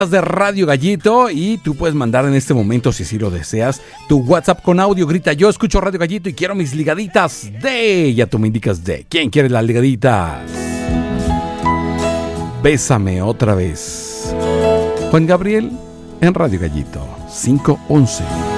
de Radio Gallito y tú puedes mandar en este momento, si así lo deseas, tu WhatsApp con audio. Grita: yo escucho Radio Gallito y quiero mis ligaditas de... Ya tú me indicas de quién quiere las ligaditas. Bésame otra vez. Juan Gabriel en Radio Gallito 511.